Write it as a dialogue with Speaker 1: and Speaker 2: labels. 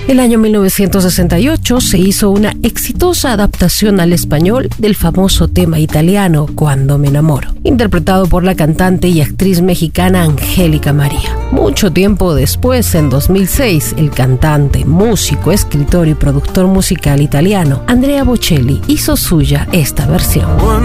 Speaker 1: El año 1968 se hizo una exitosa adaptación al español del famoso tema italiano Cuando me enamoro, interpretado por la cantante y actriz mexicana Angélica María. Mucho tiempo después, en 2006, el cantante, músico, escritor y productor musical italiano Andrea Bocelli hizo suya esta versión.